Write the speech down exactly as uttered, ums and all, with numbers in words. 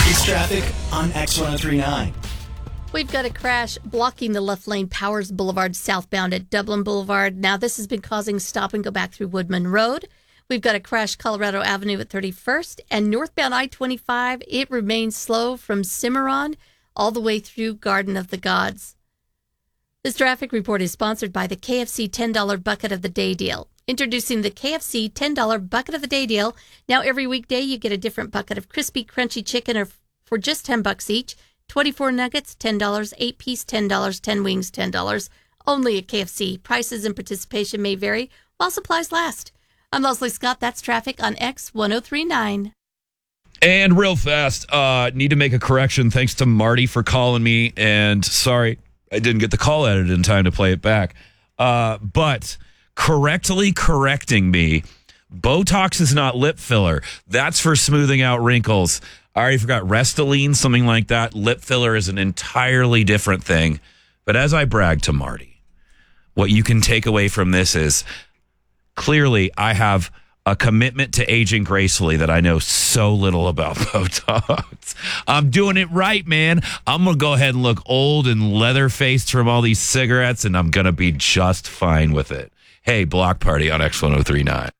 It's traffic on X ten thirty-nine. We've got a crash blocking the left lane Powers Boulevard southbound at Dublin Boulevard. Now, this has been causing stop and go back through Woodman Road. We've got a crash Colorado Avenue at thirty-first. And northbound I twenty-five, it remains slow from Cimarron all the way through Garden of the Gods. This traffic report is sponsored by the K F C ten dollar Bucket of the Day deal. Introducing the K F C ten dollar Bucket of the Day deal. Now, every weekday, you get a different bucket of crispy, crunchy chicken or for just ten bucks each. twenty-four nuggets, ten dollars. eight piece, ten dollars. ten wings, ten dollars. Only at K F C. Prices and participation may vary while supplies last. I'm Leslie Scott. That's traffic on X ten thirty-nine. And real fast, uh, need to make a correction. Thanks to Marty for calling me. And sorry, I didn't get the call edited in time to play it back. Uh, but correctly correcting me, Botox is not lip filler. That's for smoothing out wrinkles. I already forgot Restylane, something like that. Lip filler is an entirely different thing. But as I brag to Marty, what you can take away from this is clearly I have a commitment to aging gracefully that I know so little about Botox. I'm doing it right, man. I'm going to go ahead and look old and leather-faced from all these cigarettes, and I'm going to be just fine with it. Hey, Block Party on X ten thirty-nine.